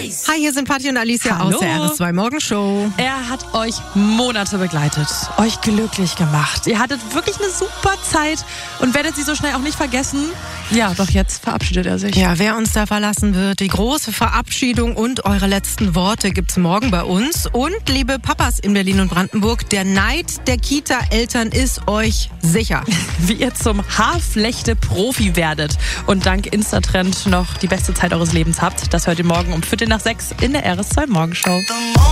Hi, hier sind Patti und Alicia Hallo. aus der RS2 Morgenshow. Er hat euch Monate begleitet, euch glücklich gemacht. Ihr hattet wirklich eine super Zeit und werdet sie so schnell auch nicht vergessen. Ja, doch jetzt verabschiedet er sich. Ja, wer uns da verlassen wird, die große Verabschiedung und eure letzten Worte gibt's morgen bei uns. Und liebe Papas in Berlin und Brandenburg, der Neid der Kita-Eltern ist euch sicher. Wie ihr zum Haarflechte-Profi werdet und dank Instatrend noch die beste Zeit eures Lebens habt, das hört ihr morgen um 5:45 in der RS2 Morgenshow.